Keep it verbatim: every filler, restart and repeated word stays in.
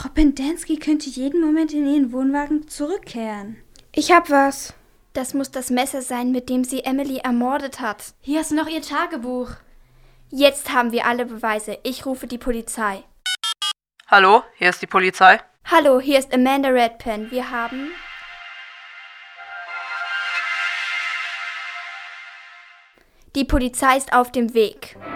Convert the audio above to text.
Frau Pendanski könnte jeden Moment in ihren Wohnwagen zurückkehren. Ich hab was. Das muss das Messer sein, mit dem sie Emily ermordet hat. Hier ist noch ihr Tagebuch. Jetzt haben wir alle Beweise. Ich rufe die Polizei. Hallo, hier ist die Polizei. Hallo, hier ist Amanda Redpen. Wir haben... Die Polizei ist auf dem Weg.